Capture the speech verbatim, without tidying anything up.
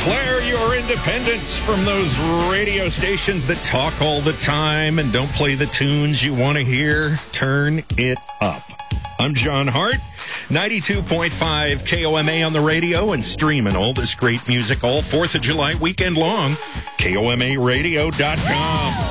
Declare your independence from those radio stations that talk all the time and don't play the tunes you want to hear. Turn it up. I'm John Hart, ninety-two point five K O M A on the radio and streaming all this great music all fourth of July weekend long. K O M A radio dot com.